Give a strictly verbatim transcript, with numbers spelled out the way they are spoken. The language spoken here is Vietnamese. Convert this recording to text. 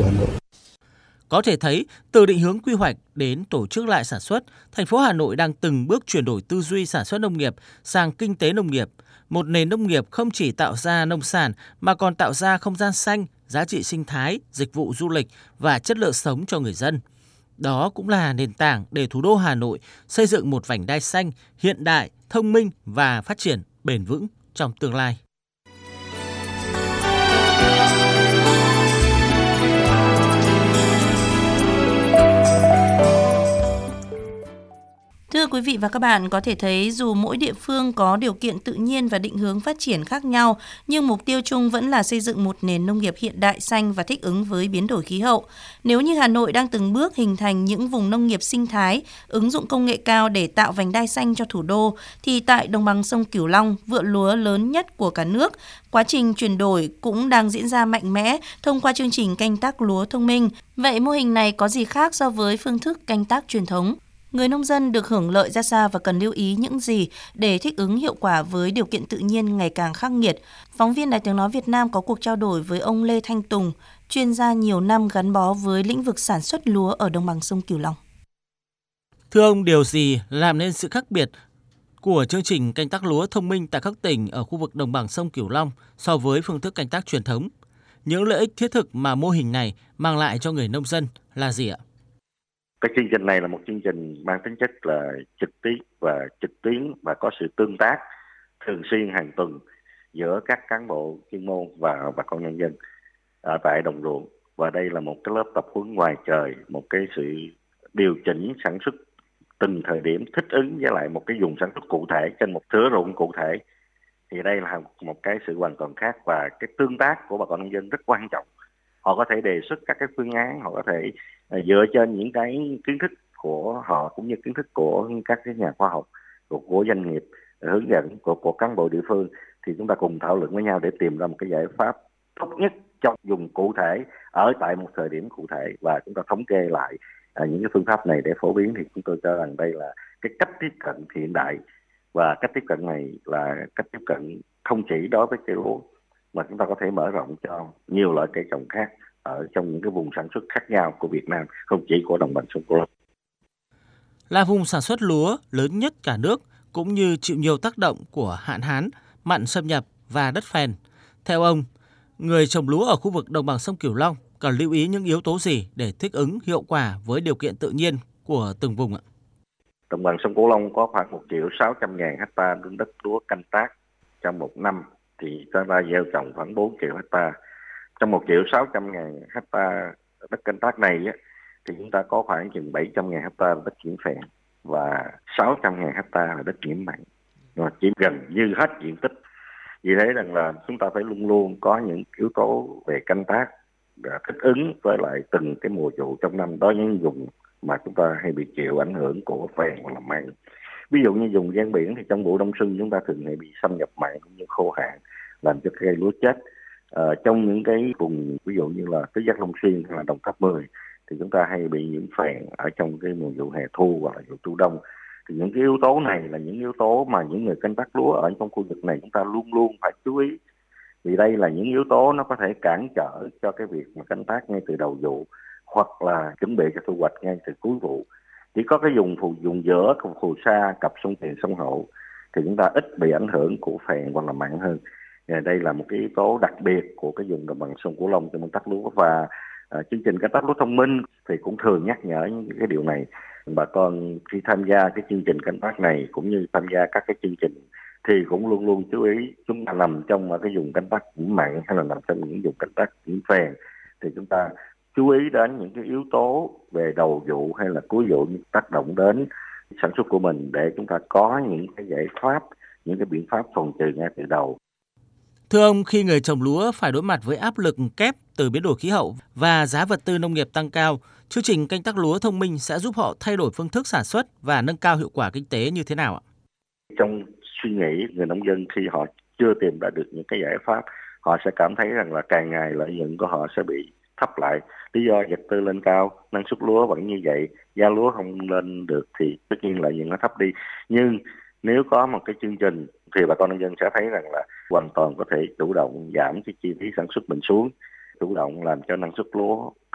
Hà Nội. Có thể thấy, từ định hướng quy hoạch đến tổ chức lại sản xuất, thành phố Hà Nội đang từng bước chuyển đổi tư duy sản xuất nông nghiệp sang kinh tế nông nghiệp. Một nền nông nghiệp không chỉ tạo ra nông sản mà còn tạo ra không gian xanh, giá trị sinh thái, dịch vụ du lịch và chất lượng sống cho người dân. Đó cũng là nền tảng để thủ đô Hà Nội xây dựng một vành đai xanh, hiện đại, thông minh và phát triển bền vững trong tương lai. Thưa quý vị và các bạn, có thể thấy dù mỗi địa phương có điều kiện tự nhiên và định hướng phát triển khác nhau, nhưng mục tiêu chung vẫn là xây dựng một nền nông nghiệp hiện đại, xanh và thích ứng với biến đổi khí hậu. Nếu như Hà Nội đang từng bước hình thành những vùng nông nghiệp sinh thái, ứng dụng công nghệ cao để tạo vành đai xanh cho thủ đô, thì tại đồng bằng sông Cửu Long, vựa lúa lớn nhất của cả nước, quá trình chuyển đổi cũng đang diễn ra mạnh mẽ thông qua chương trình canh tác lúa thông minh. Vậy mô hình này có gì khác so với phương thức canh tác truyền thống? Người nông dân được hưởng lợi ra sao và cần lưu ý những gì để thích ứng hiệu quả với điều kiện tự nhiên ngày càng khắc nghiệt? Phóng viên Đài Tiếng nói Việt Nam có cuộc trao đổi với ông Lê Thanh Tùng, chuyên gia nhiều năm gắn bó với lĩnh vực sản xuất lúa ở đồng bằng sông Cửu Long. Thưa ông, điều gì làm nên sự khác biệt của chương trình canh tác lúa thông minh tại các tỉnh ở khu vực đồng bằng sông Cửu Long so với phương thức canh tác truyền thống? Những lợi ích thiết thực mà mô hình này mang lại cho người nông dân là gì ạ? Cái chương trình này là một chương trình mang tính chất là trực tiếp và trực tuyến và có sự tương tác thường xuyên hàng tuần giữa các cán bộ chuyên môn và bà con nhân dân ở tại đồng ruộng. Và đây là một cái lớp tập huấn ngoài trời, một cái sự điều chỉnh sản xuất từng thời điểm thích ứng với lại một cái vùng sản xuất cụ thể trên một thửa ruộng cụ thể. Thì đây là một cái sự hoàn toàn khác và cái tương tác của bà con nông dân rất quan trọng. Họ có thể đề xuất các cái phương án, họ có thể uh, dựa trên những cái kiến thức của họ cũng như kiến thức của các cái nhà khoa học, của, của doanh nghiệp, hướng dẫn của, của cán bộ địa phương, thì chúng ta cùng thảo luận với nhau để tìm ra một cái giải pháp tốt nhất trong vùng cụ thể ở tại một thời điểm cụ thể, và chúng ta thống kê lại uh, những cái phương pháp này để phổ biến. Thì chúng tôi cho rằng đây là cái cách tiếp cận hiện đại, và cách tiếp cận này là cách tiếp cận không chỉ đối với cây lúa mà chúng ta có thể mở rộng cho nhiều loại cây trồng khác ở trong những cái vùng sản xuất khác nhau của Việt Nam, không chỉ của đồng bằng sông Cửu Long. Là vùng sản xuất lúa lớn nhất cả nước, cũng như chịu nhiều tác động của hạn hán, mặn xâm nhập và đất phèn. Theo ông, người trồng lúa ở khu vực đồng bằng sông Cửu Long cần lưu ý những yếu tố gì để thích ứng hiệu quả với điều kiện tự nhiên của từng vùng ạ? Đồng bằng sông Cửu Long có khoảng một triệu sáu trăm ngàn hecta đất lúa canh tác trong một năm, thì ta ra gieo trồng khoảng bốn triệu hecta. Trong một triệu sáu trăm ngàn hecta đất canh tác này á, thì chúng ta có khoảng chừng bảy trăm ngàn hecta đất nhiễm phèn và sáu trăm ngàn hecta là đất nhiễm mặn, và chỉ gần như hết diện tích. Vì thế rằng là chúng ta phải luôn luôn có những yếu tố về canh tác thích ứng với lại từng cái mùa vụ trong năm. Đó những vùng mà chúng ta hay bị chịu ảnh hưởng của phèn hoặc là mặn. Ví dụ như vùng ven biển thì trong vụ đông xuân chúng ta thường hay bị xâm nhập mặn cũng như khô hạn, làm cho cây lúa chết. Ờ, trong những cái vùng ví dụ như là tứ giác Long Xuyên hay là Đồng Tháp mười thì chúng ta hay bị nhiễm phèn ở trong cái mùa vụ hè thu hoặc là vụ thu đông. Thì những cái yếu tố này là những yếu tố mà những người canh tác lúa ở trong khu vực này chúng ta luôn luôn phải chú ý, vì đây là những yếu tố nó có thể cản trở cho cái việc mà canh tác ngay từ đầu vụ hoặc là chuẩn bị cho thu hoạch ngay từ cuối vụ. Chỉ có cái vùng phù vùng giữa phù sa, cặp sông Tiền, sông Hậu thì chúng ta ít bị ảnh hưởng của phèn hoặc là mặn hơn. Đây là một cái yếu tố đặc biệt của cái vùng đồng bằng sông Cửu Long trong công tác lúa, và uh, chương trình canh tác lúa thông minh thì cũng thường nhắc nhở những cái điều này. Bà con khi tham gia cái chương trình canh tác này cũng như tham gia các cái chương trình thì cũng luôn luôn chú ý, chúng ta nằm trong cái vùng canh tác nhiễm mặn hay là nằm trong những vùng canh tác nhiễm phèn thì chúng ta chú ý đến những cái yếu tố về đầu vụ hay là cuối vụ tác động đến sản xuất của mình để chúng ta có những cái giải pháp, những cái biện pháp phòng trừ ngay từ đầu. Thưa ông, khi người trồng lúa phải đối mặt với áp lực kép từ biến đổi khí hậu và giá vật tư nông nghiệp tăng cao, chương trình canh tác lúa thông minh sẽ giúp họ thay đổi phương thức sản xuất và nâng cao hiệu quả kinh tế như thế nào ạ? Trong suy nghĩ người nông dân khi họ chưa tìm ra được những cái giải pháp, họ sẽ cảm thấy rằng là càng ngày lợi nhuận của họ sẽ bị thấp lại. Lý do vật tư lên cao, năng suất lúa vẫn như vậy, giá lúa không lên được thì tất nhiên lợi nhuận nó thấp đi. Nhưng nếu có một cái chương trình thì bà con nông dân sẽ thấy rằng là hoàn toàn có thể chủ động giảm cái chi phí sản xuất mình xuống, chủ động làm cho năng suất lúa